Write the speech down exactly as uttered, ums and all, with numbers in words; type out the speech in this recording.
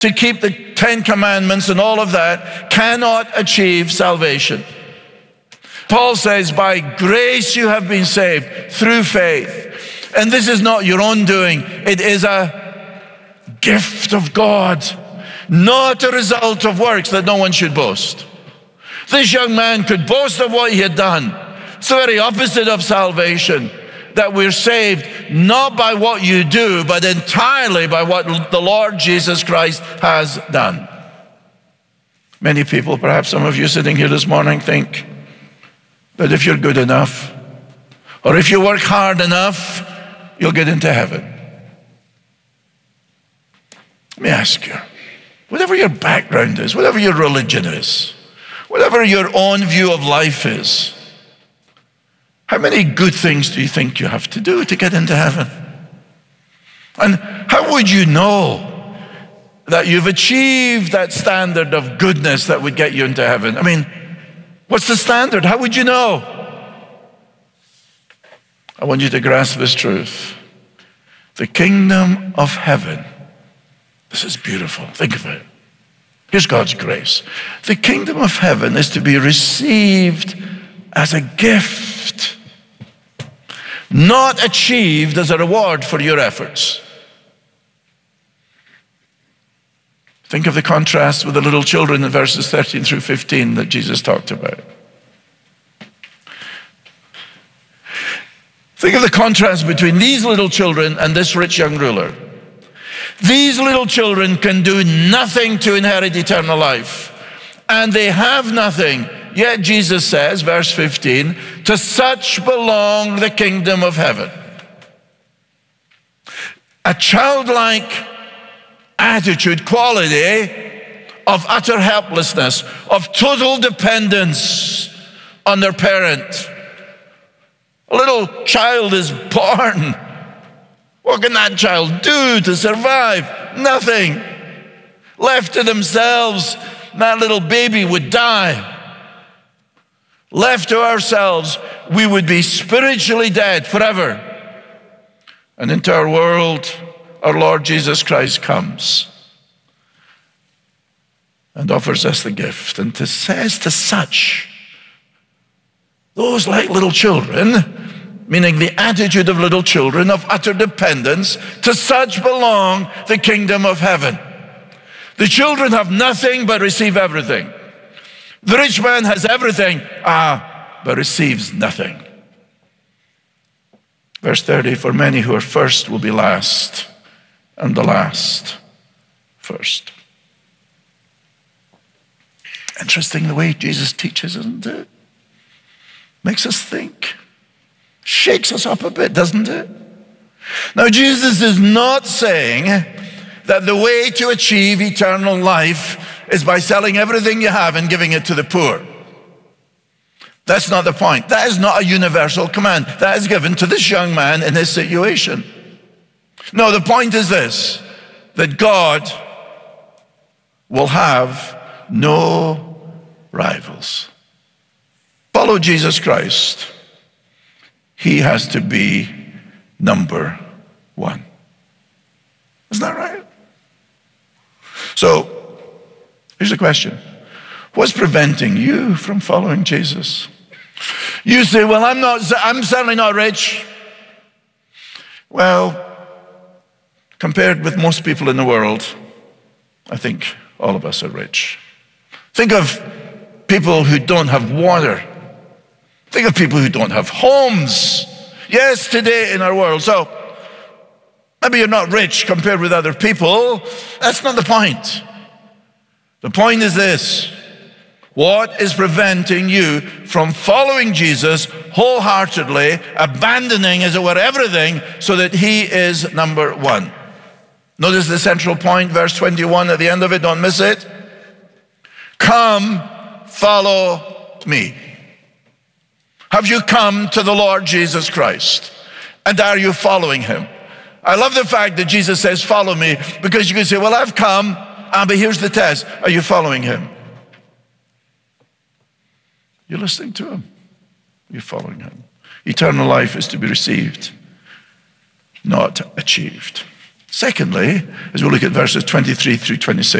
to keep the Ten Commandments and all of that cannot achieve salvation. Paul says, by grace you have been saved through faith. And this is not your own doing. It is a gift of God, not a result of works, that no one should boast. This young man could boast of what he had done. It's the very opposite of salvation, that we're saved not by what you do, but entirely by what the Lord Jesus Christ has done. Many people, perhaps some of you sitting here this morning, think that if you're good enough, or if you work hard enough, you'll get into heaven. Let me ask you, whatever your background is, whatever your religion is, whatever your own view of life is, how many good things do you think you have to do to get into heaven? And how would you know that you've achieved that standard of goodness that would get you into heaven? I mean, what's the standard? How would you know? I want you to grasp this truth. The kingdom of heaven. This is beautiful. Think of it. Here's God's grace. The kingdom of heaven is to be received as a gift, not achieved as a reward for your efforts. Think of the contrast with the little children in verses thirteen through fifteen that Jesus talked about. Think of the contrast between these little children and this rich young ruler. These little children can do nothing to inherit eternal life, and they have nothing. Yet Jesus says, verse fifteen, to such belong the kingdom of heaven. A childlike attitude, quality of utter helplessness, of total dependence on their parent. A little child is born. What can that child do to survive? Nothing. Left to themselves, that little baby would die. Left to ourselves, we would be spiritually dead forever. And into our world, our Lord Jesus Christ comes and offers us the gift. And it says to such, those like little children, meaning the attitude of little children of utter dependence, to such belong the kingdom of heaven. The children have nothing but receive everything. The rich man has everything, ah, but receives nothing. Verse thirty, for many who are first will be last, and the last first. Interesting the way Jesus teaches, isn't it? Makes us think. Shakes us up a bit, doesn't it? Now, Jesus is not saying that the way to achieve eternal life is by selling everything you have and giving it to the poor. That's not the point. That is not a universal command. That is given to this young man in his situation. No, the point is this, that God will have no rivals. Follow Jesus Christ. He has to be number one. Isn't that right? So, here's the question. What's preventing you from following Jesus? You say, well, I'm not, I'm certainly not rich. Well, compared with most people in the world, I think all of us are rich. Think of people who don't have water. Think of people who don't have homes. Yes, today in our world. So, maybe you're not rich compared with other people. That's not the point. The point is this. What is preventing you from following Jesus wholeheartedly, abandoning, as it were, everything so that he is number one? Notice the central point, verse twenty-one at the end of it, don't miss it. Come, follow me. Have you come to the Lord Jesus Christ? And are you following him? I love the fact that Jesus says, follow me, because you can say, well, I've come, ah, but here's the test. Are you following him? You're listening to him. You're following him. Eternal life is to be received, not achieved. Secondly, as we look at verses twenty-three through twenty-six,